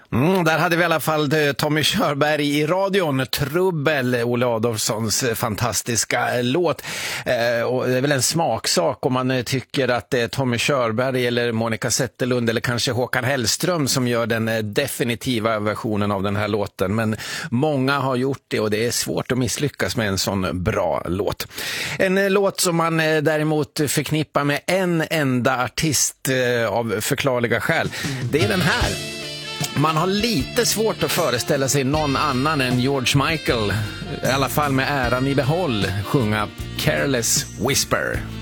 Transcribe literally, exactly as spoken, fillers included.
Mm, där hade vi i alla fall Tommy Körberg i radion, Trubbel, Olle Adolfssons fantastiska låt. Eh, och det är väl en smaksak om man tycker att det är Tommy Körberg eller Monica Zetterlund eller kanske Håkan Hellström som gör den definitiva versionen av den här låten. Men många har gjort det och det är svårt att misslyckas med en sån bra låt. En låt som man däremot förknippar med en enda artist eh, av förklarliga skäl, det är den här. Man har lite svårt att föreställa sig någon annan än George Michael, i alla fall med äran i behåll, sjunga Careless Whisper.